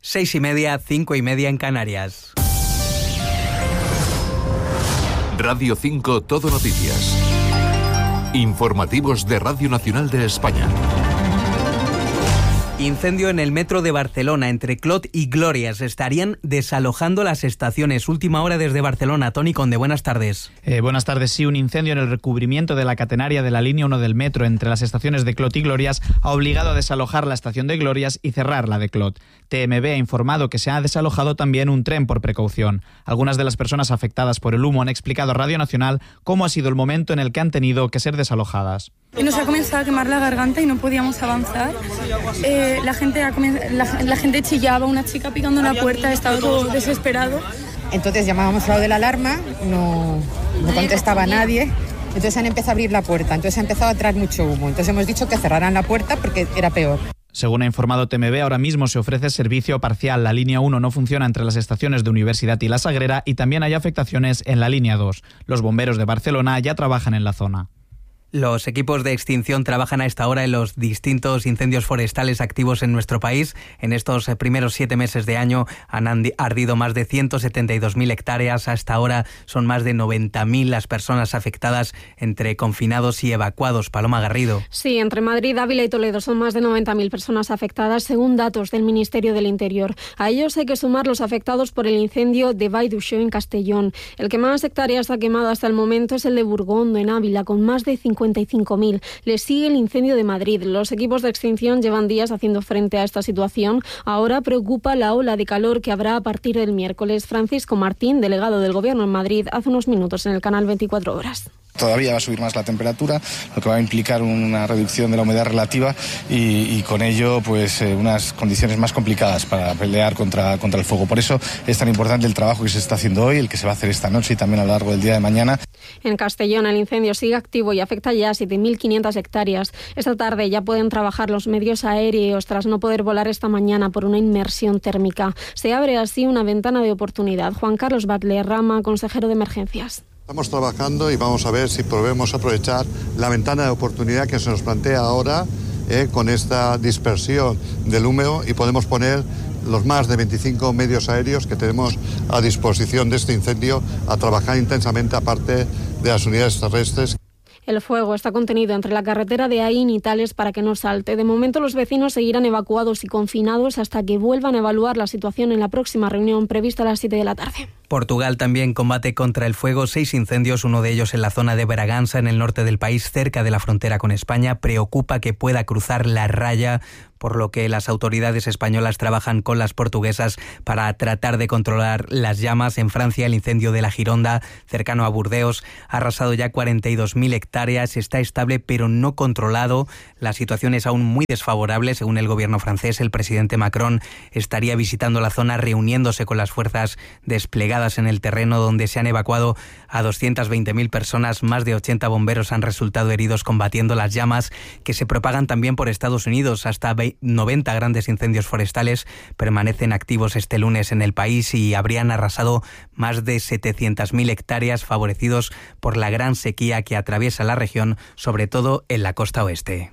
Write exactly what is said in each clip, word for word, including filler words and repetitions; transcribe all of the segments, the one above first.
Seis y media, cinco y media en Canarias. Radio cinco Todo Noticias. Informativos de Radio Nacional de España. Incendio en el metro de Barcelona, entre Clot y Glorias. Estarían desalojando las estaciones. Última hora desde Barcelona. Toni Conde, buenas tardes. Eh, buenas tardes. Sí, un incendio en el recubrimiento de la catenaria de la línea uno del metro entre las estaciones de Clot y Glorias ha obligado a desalojar la estación de Glorias y cerrar la de Clot. T M B ha informado que se ha desalojado también un tren por precaución. Algunas de las personas afectadas por el humo han explicado a Radio Nacional cómo ha sido el momento en el que han tenido que ser desalojadas. Nos ha comenzado a quemar la garganta y no podíamos avanzar. Eh, la, gente ha comen- la, la gente chillaba, una chica picando en la puerta, estaba todo desesperado. Entonces llamábamos a lo de la alarma, no, no contestaba nadie. Entonces han empezado a abrir la puerta, entonces ha empezado a traer mucho humo. Entonces hemos dicho que cerraran la puerta porque era peor. Según ha informado T M B, ahora mismo se ofrece servicio parcial. La línea uno no funciona entre las estaciones de Universidad y La Sagrera y también hay afectaciones en la línea dos. Los bomberos de Barcelona ya trabajan en la zona. Los equipos de extinción trabajan a esta hora en los distintos incendios forestales activos en nuestro país. En estos primeros siete meses de año han ardido más de ciento setenta y dos mil hectáreas. Hasta ahora son más de noventa mil las personas afectadas entre confinados y evacuados. Paloma Garrido. Sí, entre Madrid, Ávila y Toledo son más de noventa mil personas afectadas, según datos del Ministerio del Interior. A ellos hay que sumar los afectados por el incendio de Vall d'Uixó en Castellón. El que más hectáreas ha quemado hasta el momento es el de Burgondo, en Ávila, con más de cincuenta y cinco mil. Le sigue el incendio de Madrid. Los equipos de extinción llevan días haciendo frente a esta situación. Ahora preocupa la ola de calor que habrá a partir del miércoles. Francisco Martín, delegado del Gobierno en Madrid, hace unos minutos en el canal veinticuatro horas. Todavía va a subir más la temperatura, lo que va a implicar una reducción de la humedad relativa y, y con ello pues eh, unas condiciones más complicadas para pelear contra, contra el fuego. Por eso es tan importante el trabajo que se está haciendo hoy, el que se va a hacer esta noche y también a lo largo del día de mañana. En Castellón el incendio sigue activo y afecta ya a siete mil quinientas hectáreas. Esta tarde ya pueden trabajar los medios aéreos tras no poder volar esta mañana por una inmersión térmica. Se abre así una ventana de oportunidad. Juan Carlos Batlle Rama, consejero de Emergencias. Estamos trabajando y vamos a ver si podemos aprovechar la ventana de oportunidad que se nos plantea ahora eh, con esta dispersión del humo y podemos poner los más de veinticinco medios aéreos que tenemos a disposición de este incendio a trabajar intensamente aparte de las unidades terrestres. El fuego está contenido entre la carretera de Aín y Tales para que no salte. De momento los vecinos seguirán evacuados y confinados hasta que vuelvan a evaluar la situación en la próxima reunión prevista a las siete de la tarde. Portugal también combate contra el fuego. Seis incendios, uno de ellos en la zona de Bragança, en el norte del país, cerca de la frontera con España. Preocupa que pueda cruzar la raya, por lo que las autoridades españolas trabajan con las portuguesas para tratar de controlar las llamas. En Francia, el incendio de la Gironda, cercano a Burdeos, ha arrasado ya cuarenta y dos mil hectáreas. Está estable, pero no controlado. La situación es aún muy desfavorable. Según el gobierno francés, el presidente Macron estaría visitando la zona, reuniéndose con las fuerzas desplegadas en el terreno, donde se han evacuado a doscientas veinte mil personas. Más de ochenta bomberos han resultado heridos combatiendo las llamas, que se propagan también por Estados Unidos. Hasta noventa grandes incendios forestales permanecen activos este lunes en el país y habrían arrasado más de setecientas mil hectáreas, favorecidos por la gran sequía que atraviesa la región, sobre todo en la costa oeste.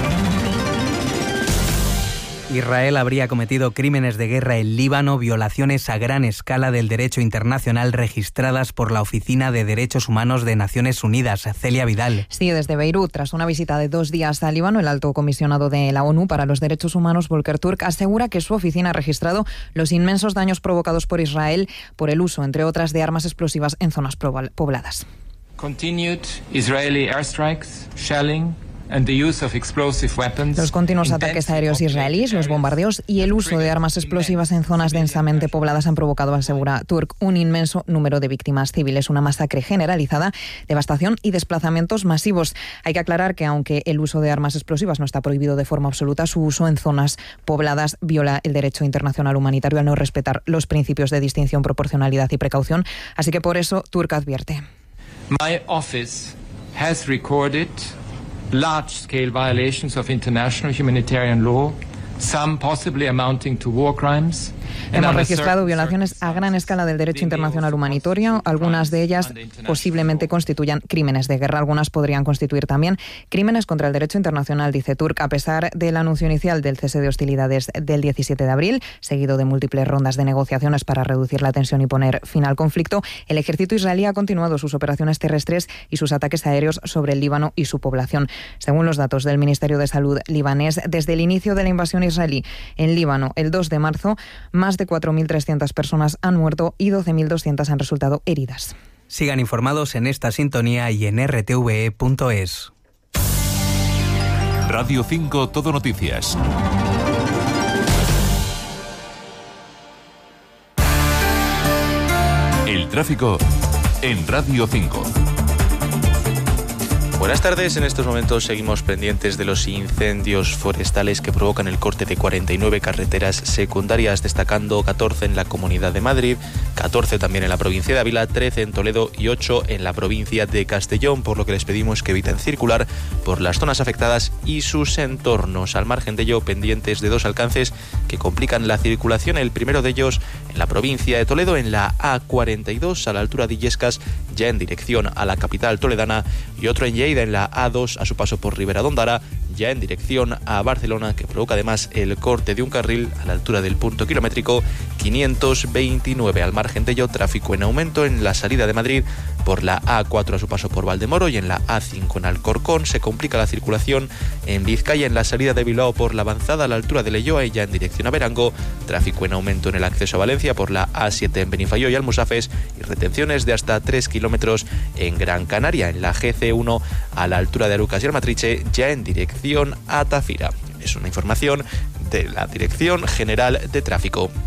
Israel habría cometido crímenes de guerra en Líbano, violaciones a gran escala del derecho internacional registradas por la Oficina de Derechos Humanos de Naciones Unidas. Celia Vidal. Sí, desde Beirut, tras una visita de dos días a Líbano, el alto comisionado de la ONU para los Derechos Humanos, Volker Turk, asegura que su oficina ha registrado los inmensos daños provocados por Israel por el uso, entre otras, de armas explosivas en zonas pobladas. Continued Israeli airstrikes, shelling, Los continuos ataques aéreos israelíes, los bombardeos y el uso de armas explosivas en zonas densamente pobladas han provocado, asegura Turk, un inmenso número de víctimas civiles, una masacre generalizada, devastación y desplazamientos masivos. Hay que aclarar que aunque el uso de armas explosivas no está prohibido de forma absoluta, su uso en zonas pobladas viola el derecho internacional humanitario al no respetar los principios de distinción, proporcionalidad y precaución. Así que por eso Turk advierte. My office has recorded large-scale violations of international humanitarian law some possibly amounting to war crimes. Hemos registrado violaciones a gran escala del derecho internacional humanitario. Algunas de ellas posiblemente constituyan crímenes de guerra. Algunas podrían constituir también crímenes contra el derecho internacional, dice Turk, a pesar del anuncio inicial del cese de hostilidades del diecisiete de abril, seguido de múltiples rondas de negociaciones para reducir la tensión y poner fin al conflicto. El ejército israelí ha continuado sus operaciones terrestres y sus ataques aéreos sobre el Líbano y su población. Según los datos del Ministerio de Salud libanés, desde el inicio de la invasión israelí en Líbano, el dos de marzo, más de cuatro mil trescientas personas han muerto y doce mil doscientas han resultado heridas. Sigan informados en esta sintonía y en r t v e punto es. Radio cinco Todo Noticias. El tráfico en Radio cinco. Buenas tardes, en estos momentos seguimos pendientes de los incendios forestales que provocan el corte de cuarenta y nueve carreteras secundarias, destacando catorce en la Comunidad de Madrid, catorce también en la provincia de Ávila, trece en Toledo y ocho en la provincia de Castellón, por lo que les pedimos que eviten circular por las zonas afectadas y sus entornos. Al margen de ello, pendientes de dos alcances que complican la circulación, el primero de ellos en la provincia de Toledo, en la A cuarenta y dos a la altura de Illescas, ya en dirección a la capital toledana, y otro en Lleida en la A dos a su paso por Ribera d'Ondara, ya en dirección a Barcelona, que provoca además el corte de un carril a la altura del punto kilométrico quinientos veintinueve. Al margen de ello, tráfico en aumento en la salida de Madrid por la A cuatro a su paso por Valdemoro, y en la A cinco en Alcorcón. Se complica la circulación en Vizcaya en la salida de Bilbao por la avanzada a la altura de Leioa y ya en dirección a Verango. Tráfico en aumento en el acceso a Valencia por la A siete en Benifayó y Almusafes, y retenciones de hasta tres kilómetros en Gran Canaria, en la G C uno a la altura de Arucas y Almatriche, ya en dirección a Tafira. Es una información de la Dirección General de Tráfico.